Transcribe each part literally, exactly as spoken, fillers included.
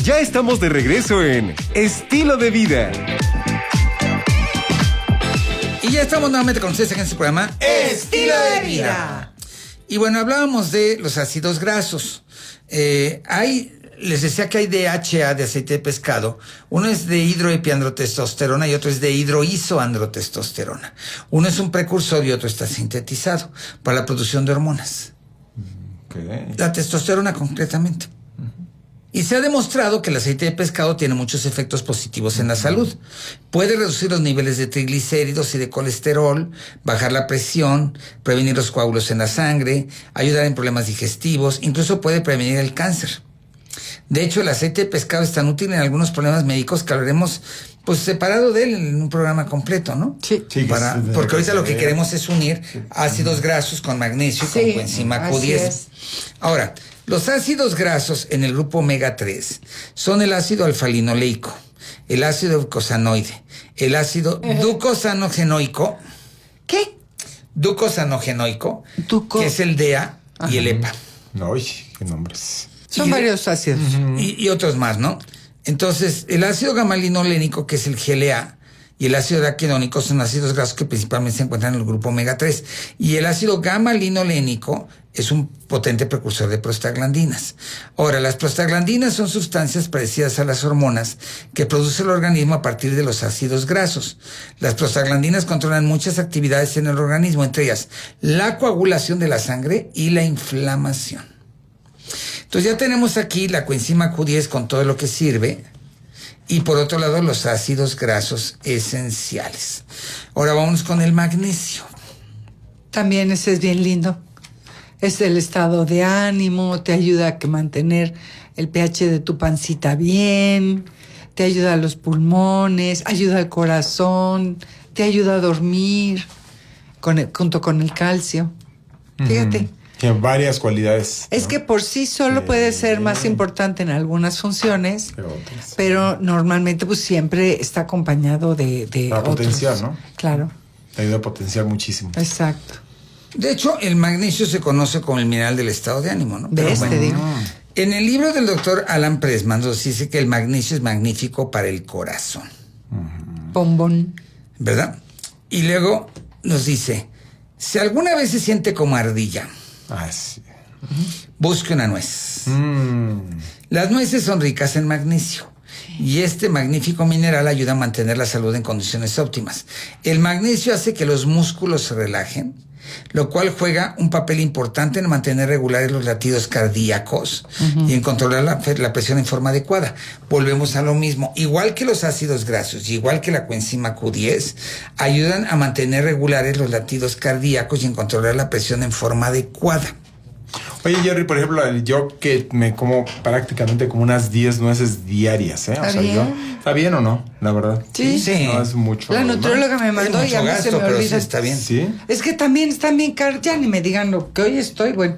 Ya estamos de regreso en Estilo de Vida. Y ya estamos nuevamente con ustedes en este programa Estilo de Vida. Y bueno, hablábamos de los ácidos grasos. Eh, hay, les decía que hay D H A de aceite de pescado. Uno es de hidroepiandrotestosterona y otro es de hidroisoandrotestosterona. Uno es un precursor y otro está sintetizado para la producción de hormonas. Okay. La testosterona concretamente. Y se ha demostrado que el aceite de pescado tiene muchos efectos positivos en la salud. Puede reducir los niveles de triglicéridos y de colesterol, bajar la presión, prevenir los coágulos en la sangre, ayudar en problemas digestivos, incluso puede prevenir el cáncer. De hecho, el aceite de pescado es tan útil en algunos problemas médicos que hablaremos pues separado de él en un programa completo, ¿no? Sí. Sí, Para, porque ahorita lo que queremos es unir ácidos grasos con magnesio y Sí, con coenzima Q diez. así es. Ahora, los ácidos grasos en el grupo omega tres son el ácido alfa-linoleico, el ácido eicosanoide, el ácido ducosanogenoico. ¿Qué? Ducosanogenoico, Duco. que es el D E A y el E P A. Ay, qué nombres. Son Y- varios ácidos. y, y otros más, ¿no? Entonces, el ácido gamma-linolénico, que es el G L A, y el ácido araquidónico son ácidos grasos que principalmente se encuentran en el grupo omega tres. Y el ácido gamma-linolénico es un potente precursor de prostaglandinas. Ahora, las prostaglandinas son sustancias parecidas a las hormonas que produce el organismo a partir de los ácidos grasos. Las prostaglandinas controlan muchas actividades en el organismo, entre ellas la coagulación de la sangre y la inflamación. Entonces ya tenemos aquí la coenzima Q diez con todo lo que sirve. Y por otro lado, los ácidos grasos esenciales. Ahora vamos con el magnesio. También ese es bien lindo. Es el estado de ánimo, te ayuda a que mantener el pH de tu pancita bien, te ayuda a los pulmones, ayuda al corazón, te ayuda a dormir, con el- junto con el calcio. Fíjate. Ujú. Tiene varias cualidades. Es ¿no? que por sí solo Sí. puede ser más importante en algunas funciones, Pero otras. pero normalmente pues siempre está acompañado de, de Para otros. potenciar, ¿no? Claro, Te ayuda a potenciar muchísimo. exacto. De hecho, el magnesio se conoce como el mineral del estado de ánimo, ¿no? Pero ¿Ves? bueno, Te digo. en el libro del doctor Alan Pressman nos dice que el magnesio es magnífico para el corazón, Bombón. ¿verdad? Y luego nos dice, si alguna vez se siente como ardilla, Ah, sí. busque una nuez. Mm. Las nueces son ricas en magnesio y este magnífico mineral ayuda a mantener la salud en condiciones óptimas. El magnesio hace que los músculos se relajen, lo cual juega un papel importante en mantener regulares los latidos cardíacos y en controlar la, la presión en forma adecuada. Volvemos a lo mismo. Igual que los ácidos grasos y igual que la coenzima Q diez, ayudan a mantener regulares los latidos cardíacos y en controlar la presión en forma adecuada. Oye, Jerry, por ejemplo, yo que me como prácticamente como unas diez nueces diarias, ¿eh? ¿Está o sea, bien? yo. ¿Está bien o no? La verdad. Sí. Sí. No es mucho. La ¿no? nutrióloga me mandó Es y a mucho mí se gasto, me pero sí olvida. está bien. Sí. Es que también están bien caros. Ya ni me digan lo que hoy estoy, bueno.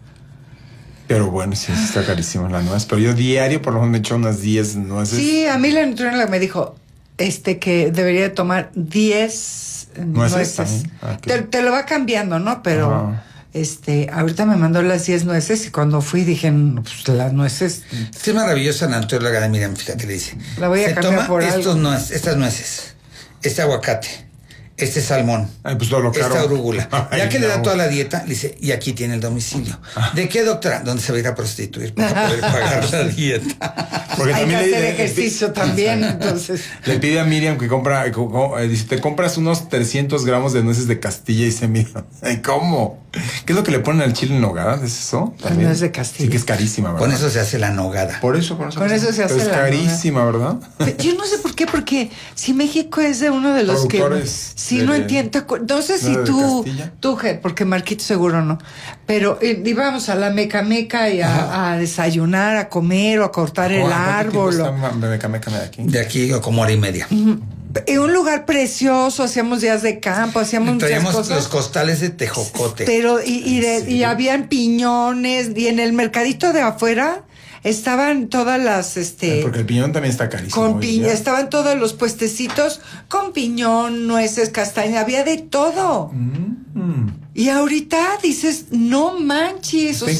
Pero bueno, sí, sí está carísimo la nuez. Pero yo diario por lo menos me echo unas diez nueces. Sí, a mí la nutrióloga me dijo este que debería tomar diez ¿Nueces nueces. también? Ah, ok. te, te lo va cambiando, ¿no? Pero Ajá. este, ahorita me mandó las diez nueces y cuando fui dije, "No, pues las nueces". Es maravillosa la nutrióloga de Miriam, fíjate, le dice. La voy a se cambiar toma por estos algo. nuez- estas nueces, este aguacate, este salmón, Ay, pues todo lo caro. esta arúgula. Ay, Ya que le da no. toda la dieta, le dice, y aquí tiene el domicilio. ¿De qué, doctora? ¿Dónde se va a ir a prostituir para poder pagar la dieta? Porque Hay que también le- hacer le- ejercicio también, entonces. Le pide a Miriam que compra, co- co- eh, dice, te compras unos trescientos gramos de nueces de Castilla y dice, mira, ay, ¿cómo? ¿Qué es lo que le ponen al chile en nogada? ¿Es eso? La nuez de Castilla. Sí que es carísima, ¿verdad? Con eso se hace la nogada. Por eso, por eso. Con eso se Pero hace es la carísima, ¿verdad? Yo no sé por qué, porque si México es de uno de los que... Productores Sí, de- no entiendo. ¿Te acuer- No sé si ¿no de tú, Castilla? tú, Ger, porque Marquito seguro no. Pero eh, íbamos a la Meca Meca y a, a desayunar, a comer o a cortar el árbol. o- Me meca, meca, de aquí. De aquí como hora y media. En un lugar precioso, hacíamos días de campo, hacíamos muchas Traíamos cosas. los costales de tejocote. Pero, y, y, de- y habían piñones, y en el mercadito de afuera estaban todas las, este... Porque el piñón también está carísimo. Con hoy piña, día. estaban todos los puestecitos con piñón, nueces, castaña, había de todo. Mm. Y ahorita dices, no manches, o Está